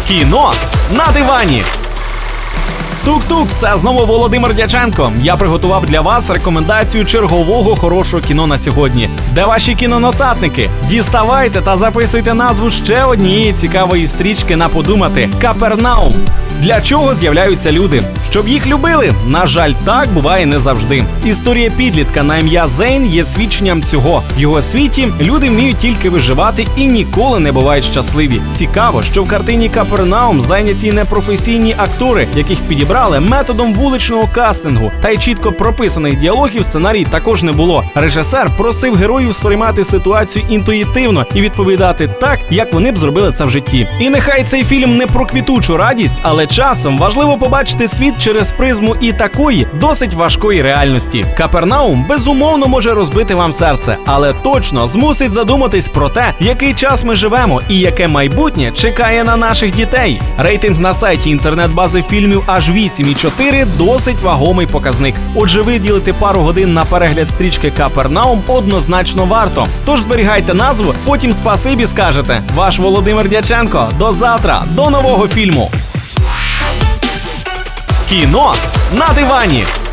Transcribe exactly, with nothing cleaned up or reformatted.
Кіно на дивані. Тук-тук, це знову Володимир Дяченко. Я приготував для вас рекомендацію чергового хорошого кіно на сьогодні. Де ваші кінонотатники? Діставайте та записуйте назву ще однієї цікавої стрічки на подумати – «Капернаум». Для чого з'являються люди? Щоб їх любили? На жаль, так буває не завжди. Історія підлітка на ім'я Зейн є свідченням цього. В його світі люди вміють тільки виживати і ніколи не бувають щасливі. Цікаво, що в картині «Капернаум» зайняті непрофесійні актори, яких підібрали методом вуличного кастингу. Та й чітко прописаних діалогів в сценарії також не було. Режисер просив героїв сприймати ситуацію інтуїтивно і відповідати так, як вони б зробили це в житті. І нехай цей фільм не про квітучу радість, але часом важливо побачити світ через призму і такої досить важкої реальності. «Капернаум» безумовно може розбити вам серце, але точно змусить задуматись про те, який час ми живемо і яке майбутнє чекає на наших дітей. Рейтинг на сайті інтернет-бази фільмів аж вісім і чотири – досить вагомий показник. Отже, виділити пару годин на перегляд стрічки «Капернаум» однозначно варто. Тож зберігайте назву, потім спасибі скажете. Ваш Володимир Дяченко. До завтра, до нового фільму. Кіно на дивані.